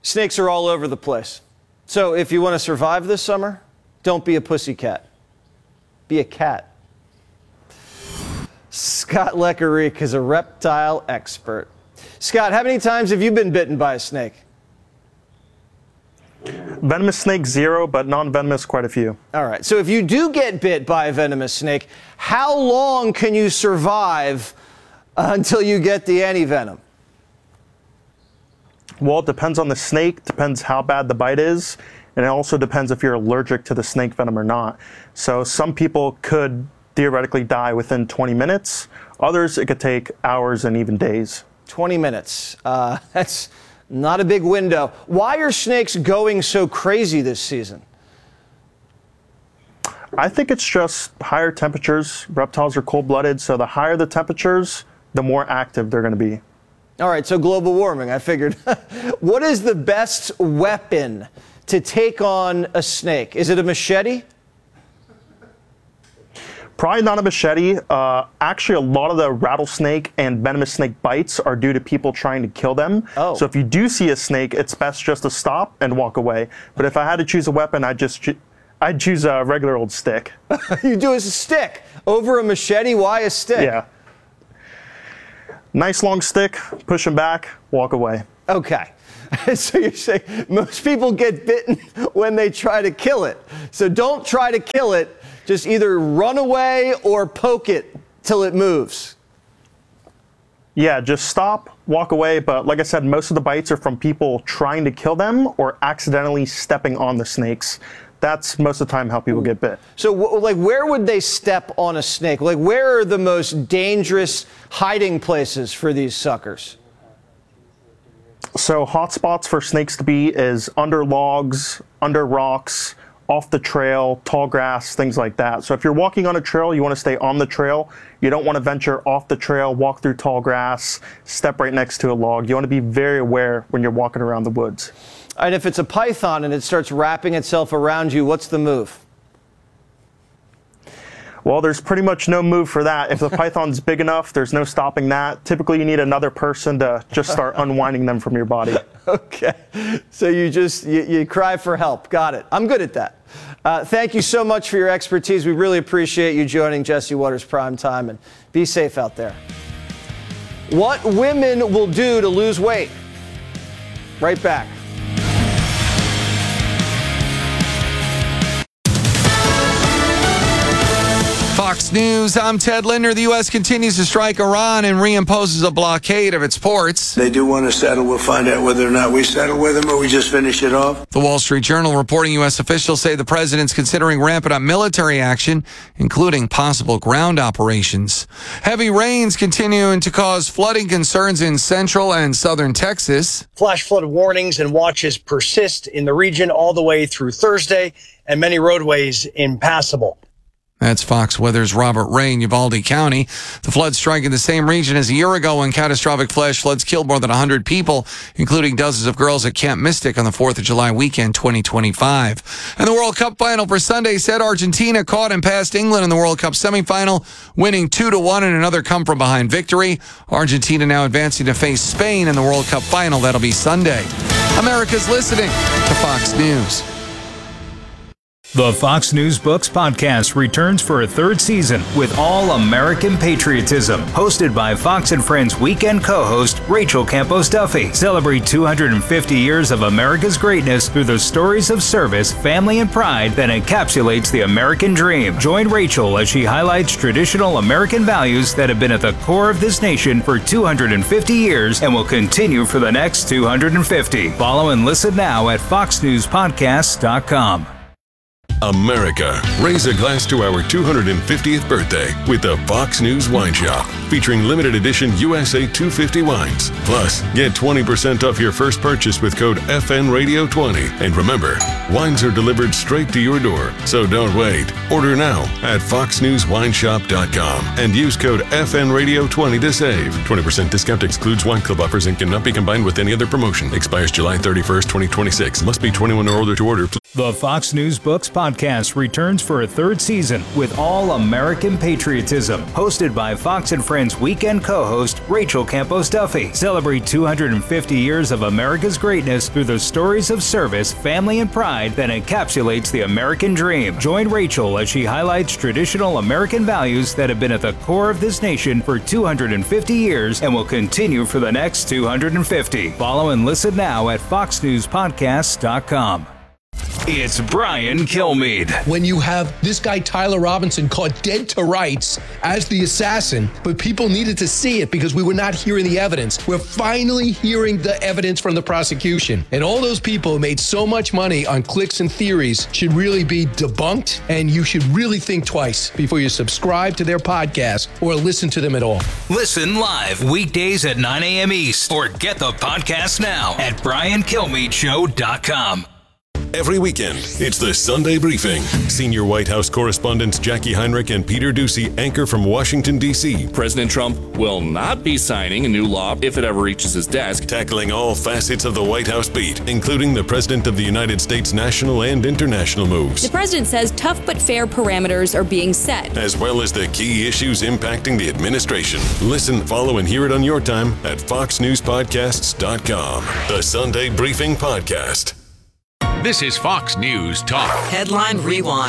Snakes are all over the place. So if you want to survive this summer, don't be a pussycat. Be a cat. Scott Leckerik is a reptile expert. Scott, how many times have you been bitten by a snake? Venomous snake, 0, but non-venomous, quite a few. All right. So if you do get bit by a venomous snake, how long can you survive until you get the antivenom? Well, it depends on the snake, depends how bad the bite is, and it also depends if you're allergic to the snake venom or not. So some people could theoretically die within 20 minutes. Others, it could take hours and even days. 20 minutes. That's not a big window. Why are snakes going so crazy this season? I think it's just higher temperatures. Reptiles are cold-blooded, so the higher the temperatures, the more active they're going to be. All right, so global warming, I figured. What is the best weapon to take on a snake? Is it a machete? Probably not a machete. Actually, a lot of the rattlesnake and venomous snake bites are due to people trying to kill them. Oh. So if you do see a snake, it's best just to stop and walk away. But if I had to choose a weapon, I'd choose a regular old stick. You do a stick over a machete? Why a stick? Yeah. Nice long stick, push them back, walk away. Okay. So you're saying most people get bitten when they try to kill it. So don't try to kill it. Just either run away or poke it till it moves. Yeah, just stop, walk away. But like I said, most of the bites are from people trying to kill them or accidentally stepping on the snakes. That's most of the time how people get bit. So, where would they step on a snake? Like, where are the most dangerous hiding places for these suckers? So, hot spots for snakes to be is under logs, under rocks, off the trail, tall grass, things like that. So if you're walking on a trail, you want to stay on the trail. You don't want to venture off the trail, walk through tall grass, step right next to a log. You want to be very aware when you're walking around the woods. And if it's a python and it starts wrapping itself around you, what's the move? Well, there's pretty much no move for that. If the python's big enough, there's no stopping that. Typically, you need another person to just start unwinding them from your body. Okay. So you cry for help. Got it. I'm good at that. Thank you so much for your expertise. We really appreciate you joining Jesse Watters Prime Time, and be safe out there. What women will do to lose weight. Right back. Fox News, I'm Ted Linder. The U.S. continues to strike Iran and reimposes a blockade of its ports. They do want to settle. We'll find out whether or not we settle with them or we just finish it off. The Wall Street Journal reporting U.S. officials say the president's considering ramping up military action, including possible ground operations. Heavy rains continuing to cause flooding concerns in central and southern Texas. Flash flood warnings and watches persist in the region all the way through Thursday, and many roadways impassable. That's Fox Weather's Robert Ray in Uvalde County. The floods striking the same region as a year ago when catastrophic flash floods killed more than 100 people, including dozens of girls at Camp Mystic on the 4th of July weekend 2025. And the World Cup final for Sunday said Argentina caught and passed England in the World Cup semifinal, winning 2-1 in another come-from-behind victory. Argentina now advancing to face Spain in the World Cup final. That'll be Sunday. America's listening to Fox News. The Fox News Books podcast returns for a third season with All American Patriotism, hosted by Fox and Friends weekend co-host Rachel Campos Duffy. Celebrate 250 years of America's greatness through the stories of service, family, and pride that encapsulates the American dream. Join Rachel as she highlights traditional American values that have been at the core of this nation for 250 years and will continue for the next 250. Follow and listen now at foxnewspodcasts.com. America, raise a glass to our 250th birthday with the Fox News Wine Shop, featuring limited edition USA 250 wines. Plus, get 20% off your first purchase with code FNRadio20. And remember, wines are delivered straight to your door, so don't wait. Order now at foxnewswineshop.com and use code FNRadio20 to save. 20% discount excludes wine club offers and cannot be combined with any other promotion. Expires July 31st, 2026. Must be 21 or older to order. The Fox News Books podcast returns for a third season with All American Patriotism, hosted by Fox and Friends Friends weekend co-host Rachel Campos Duffy. Celebrate 250 years of America's greatness through the stories of service, family, and pride that encapsulates the American dream. Join Rachel as she highlights traditional American values that have been at the core of this nation for 250 years and will continue for the next 250. Follow and listen now at foxnewspodcast.com. It's Brian Kilmeade. When you have this guy, Tyler Robinson, caught dead to rights as the assassin, but people needed to see it because we were not hearing the evidence. We're finally hearing the evidence from the prosecution. And all those people who made so much money on clicks and theories should really be debunked, and you should really think twice before you subscribe to their podcast or listen to them at all. Listen live weekdays at 9 a.m. East or get the podcast now at briankilmeadshow.com. Every weekend, it's the Sunday Briefing. Senior White House correspondents Jackie Heinrich and Peter Doocy anchor from Washington, D.C. President Trump will not be signing a new law if it ever reaches his desk. Tackling all facets of the White House beat, including the President of the United States' national and international moves. The president says tough but fair parameters are being set, as well as the key issues impacting the administration. Listen, follow, and hear it on your time at foxnewspodcasts.com. The Sunday Briefing Podcast. This is Fox News Talk. Headline Rewind.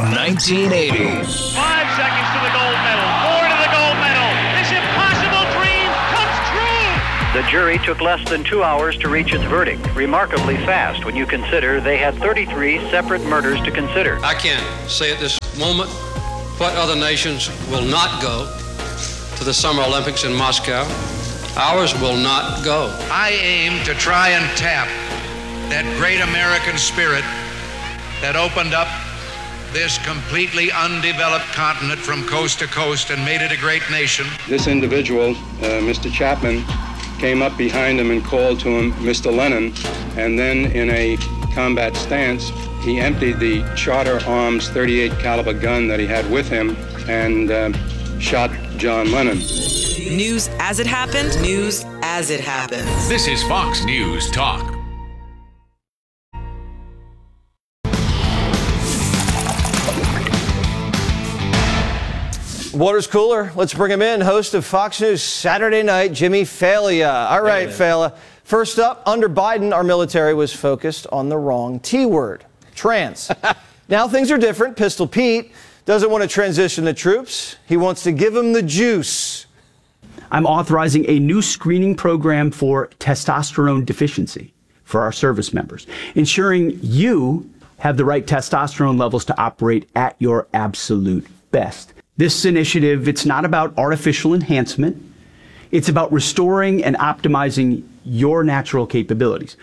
1980. 5 seconds to the gold medal. 4 to the gold medal. This impossible dream comes true. The jury took less than 2 hours to reach its verdict. Remarkably fast when you consider they had 33 separate murders to consider. I can't say at this moment what other nations will not go to the Summer Olympics in Moscow. Ours will not go. I aim to try and tap that great American spirit that opened up this completely undeveloped continent from coast to coast and made it a great nation. This individual, Mr. Chapman, came up behind him and called to him, Mr. Lennon, and then in a combat stance, he emptied the Charter Arms .38 caliber gun that he had with him and shot John Lennon. News as it happened, news as it happens. This is Fox News Talk. Water's cooler. Let's bring him in. Host of Fox News Saturday Night, Jimmy Failla. All right, Failla. First up, under Biden, our military was focused on the wrong T word, trans. Now things are different. Pistol Pete doesn't want to transition the troops. He wants to give them the juice. I'm authorizing a new screening program for testosterone deficiency for our service members, ensuring you have the right testosterone levels to operate at your absolute best. This initiative, it's not about artificial enhancement. It's about restoring and optimizing your natural capabilities.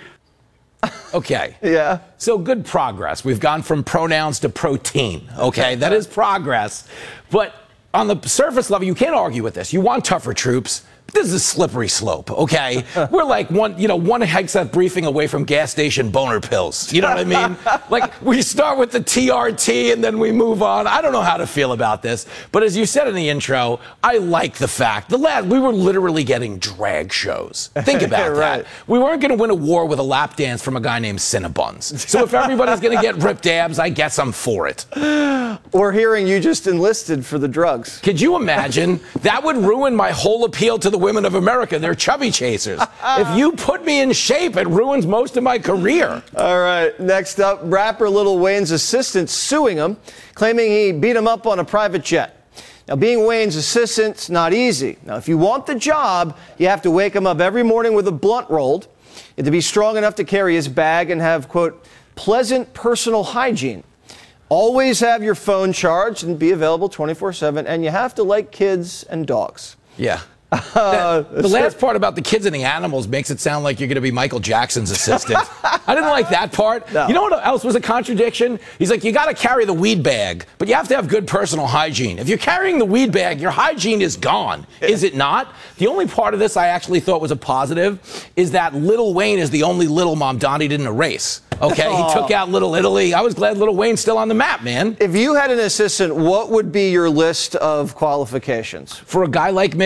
Okay. Yeah. So good progress. We've gone from pronouns to protein. Okay. That is progress. But on the surface level, you can't argue with this. You want tougher troops. This is a slippery slope, okay? We're like one headset briefing away from gas station boner pills. You know what I mean? Like, we start with the TRT and then we move on. I don't know how to feel about this. But as you said in the intro, I like the fact. We were literally getting drag shows. Think about right. that. We weren't going to win a war with a lap dance from a guy named Cinnabons. So if everybody's going to get ripped abs, I guess I'm for it. Or hearing you just enlisted for the drugs. Could you imagine? That would ruin my whole appeal to the women of America. They're chubby chasers. If you put me in shape, it ruins most of my career. All right. Next up, rapper Lil Wayne's assistant suing him, claiming he beat him up on a private jet. Now, being Wayne's assistant's not easy. Now, if you want the job, you have to wake him up every morning with a blunt rolled, and to be strong enough to carry his bag and have, quote, pleasant personal hygiene. Always have your phone charged and be available 24/7, and you have to like kids and dogs. Yeah. The last part about the kids and the animals makes it sound like you're going to be Michael Jackson's assistant. I didn't like that part. No. You know what else was a contradiction? He's like, you got to carry the weed bag, but you have to have good personal hygiene. If you're carrying the weed bag, your hygiene is gone. Is it not? The only part of this I actually thought was a positive is that Lil Wayne is the only Little Mom Donnie didn't erase. Okay, he took out Little Italy. I was glad Lil Wayne's still on the map, man. If you had an assistant, what would be your list of qualifications? For a guy like me,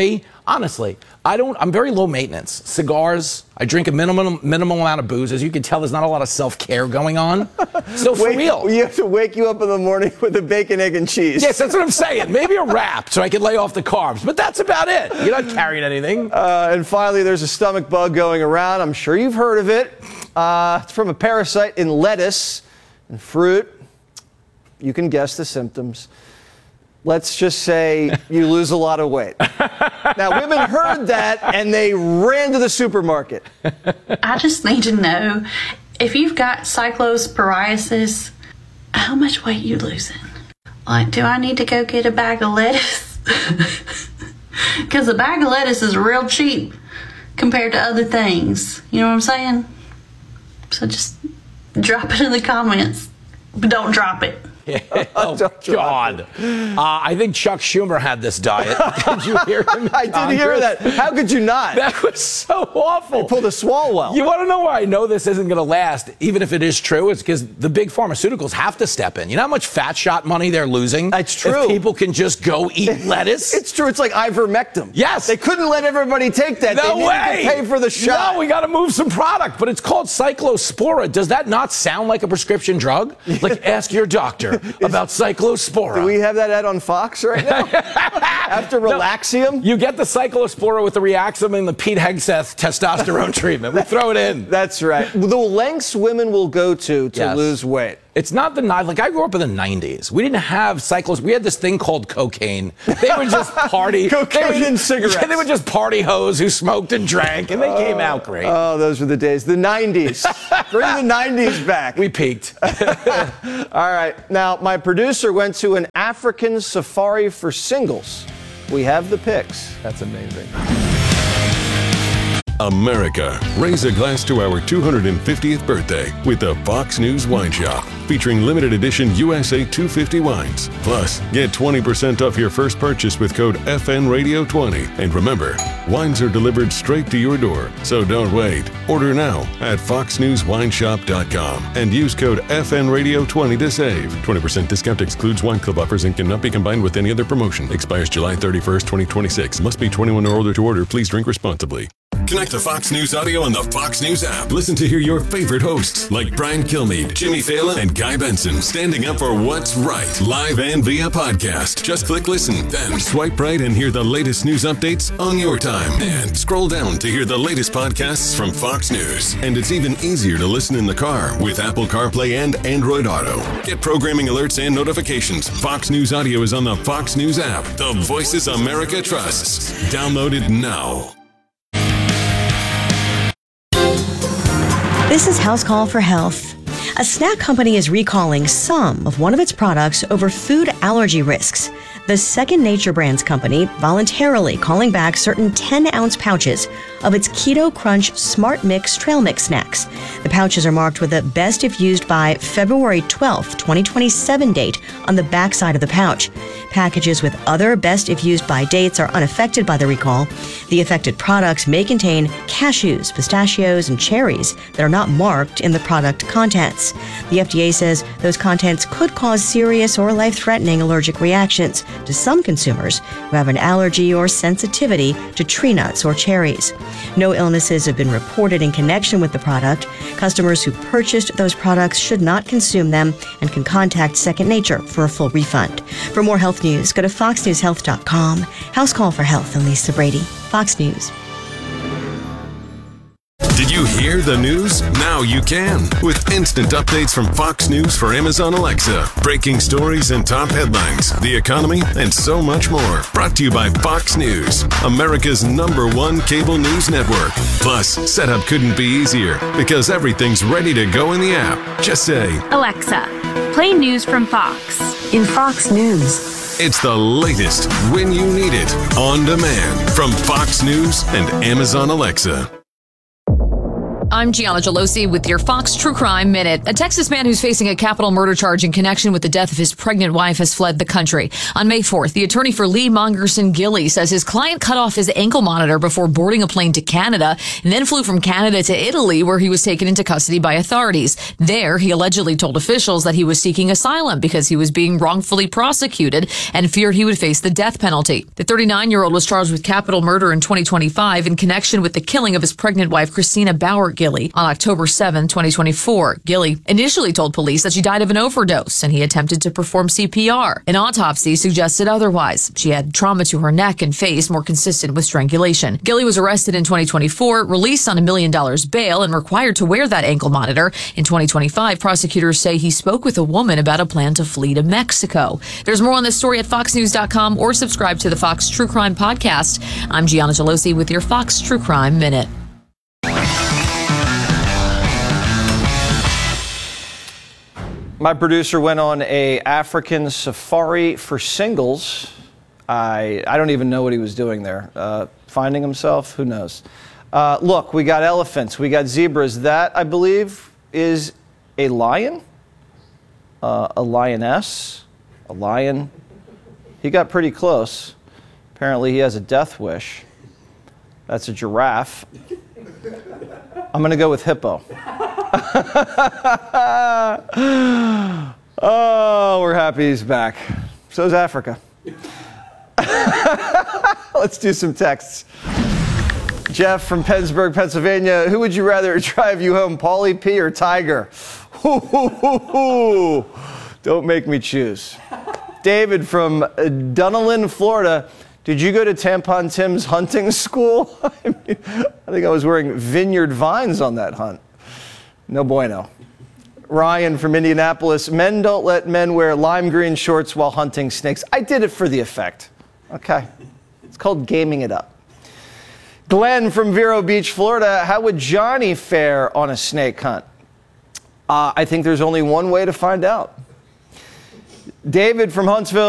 Honestly, I'm very low maintenance. Cigars, I drink a minimal amount of booze. As you can tell, there's not a lot of self-care going on. So for real. You have to wake you up in the morning with a bacon, egg, and cheese. Yes, that's what I'm saying. Maybe a wrap so I can lay off the carbs. But that's about it. You're not carrying anything. And finally, there's a stomach bug going around. I'm sure you've heard of it. It's from a parasite in lettuce and fruit. You can guess the symptoms. Let's just say you lose a lot of weight. Now, women heard that and they ran to the supermarket. I just need to know, if you've got cyclosporiasis, how much weight you losing? Like, do I need to go get a bag of lettuce? Because a bag of lettuce is real cheap compared to other things. You know what I'm saying? So just drop it in the comments, but don't drop it. Oh, God. I think Chuck Schumer had this diet. Did you hear him? I did hear that. How could you not? That was so awful. He pulled a Swalwell. You want to know why I know this isn't going to last, even if it is true? It's because the big pharmaceuticals have to step in. You know how much fat shot money they're losing? That's true. If people can just go eat lettuce? It's true. It's like ivermectin. Yes. They couldn't let everybody take that. No they way. To pay for the shot. No, we got to move some product. But it's called Cyclospora. Does that not sound like a prescription drug? Like, ask your doctor about Cyclospora. Do we have that ad on Fox right now? After Relaxium? No, you get the Cyclospora with the Reaxum and the Pete Hegseth testosterone treatment. We throw it in. That's right. The lengths women will go to lose weight. It's not like I grew up in the 90s. We didn't have cyclos. We had this thing called cocaine. They would just party. Cocaine and cigarettes. Yeah, they would just party hoes who smoked and drank, and they came out great. Oh, those were the days. The 90s. Bring the 90s back. We peaked. All right. Now, my producer went to an African safari for singles. We have the pics. That's amazing. America, raise a glass to our 250th birthday with the Fox News Wine Shop, featuring limited edition USA 250 wines. Plus, get 20% off your first purchase with code FNRadio20. And remember, wines are delivered straight to your door, so don't wait. Order now at foxnewswineshop.com and use code FNRadio20 to save. 20% discount excludes wine club offers and cannot be combined with any other promotion. Expires July 31st, 2026. Must be 21 or older to order. Please drink responsibly. Connect to Fox News Audio on the Fox News app. Listen to hear your favorite hosts like Brian Kilmeade, Jimmy Fallon, and Guy Benson standing up for what's right, live and via podcast. Just click listen, then swipe right and hear the latest news updates on your time. And scroll down to hear the latest podcasts from Fox News. And it's even easier to listen in the car with Apple CarPlay and Android Auto. Get programming alerts and notifications. Fox News Audio is on the Fox News app. The voices America trusts. Download it now. This is House Call for Health. A snack company is recalling some of one of its products over food allergy risks. The Second Nature Brands company voluntarily calling back certain 10-ounce pouches of its Keto Crunch Smart Mix Trail Mix snacks. The pouches are marked with a best if used by February 12, 2027 date on the backside of the pouch. Packages with other best if used by dates are unaffected by the recall. The affected products may contain cashews, pistachios, and cherries that are not marked in the product contents. The FDA says those contents could cause serious or life-threatening allergic reactions to some consumers who have an allergy or sensitivity to tree nuts or cherries. No illnesses have been reported in connection with the product. Customers who purchased those products should not consume them and can contact Second Nature for a full refund. For more health news, go to foxnewshealth.com. House Call for Health and Lisa Brady, Fox News. Did you hear the news? Now you can. With instant updates from Fox News for Amazon Alexa. Breaking stories and top headlines, the economy, and so much more. Brought to you by Fox News, America's #1 cable news network. Plus, setup couldn't be easier because everything's ready to go in the app. Just say, Alexa, play news from Fox. In Fox News. It's the latest when you need it, on demand, from Fox News and Amazon Alexa. I'm Gianna Gelosi with your Fox True Crime Minute. A Texas man who's facing a capital murder charge in connection with the death of his pregnant wife has fled the country. On May 4th, the attorney for Lee Mongerson Gilley says his client cut off his ankle monitor before boarding a plane to Canada and then flew from Canada to Italy, where he was taken into custody by authorities. There, he allegedly told officials that he was seeking asylum because he was being wrongfully prosecuted and feared he would face the death penalty. The 39-year-old was charged with capital murder in 2025 in connection with the killing of his pregnant wife, Christina Bauer Gilley, on October 7, 2024. Gilley initially told police that she died of an overdose and he attempted to perform CPR. An autopsy suggested otherwise. She had trauma to her neck and face more consistent with strangulation. Gilley was arrested in 2024, released on $1 million bail, and required to wear that ankle monitor. In 2025, prosecutors say he spoke with a woman about a plan to flee to Mexico. There's more on this story at foxnews.com or subscribe to the Fox True Crime Podcast. I'm Gianna Gelosi with your Fox True Crime Minute. My producer went on a African safari for singles. I don't even know what he was doing there. Finding himself? Who knows? Look, we got elephants. We got zebras. That, I believe, is a lion? A lioness? A lion? He got pretty close. Apparently, he has a death wish. That's a giraffe. I'm going to go with hippo. Oh, we're happy he's back. So is Africa. Let's do some texts. Jeff from Pennsburg, Pennsylvania. Who would you rather drive you home, Paulie P or Tiger? Don't make me choose. David from Dunedin, Florida. Did you go to Tampon Tim's hunting school? I think I was wearing Vineyard Vines on that hunt. No bueno. Ryan from Indianapolis. Men don't let men wear lime green shorts while hunting snakes. I did it for the effect. Okay. It's called gaming it up. Glenn from Vero Beach, Florida. How would Johnny fare on a snake hunt? I think there's only one way to find out. David from Huntsville.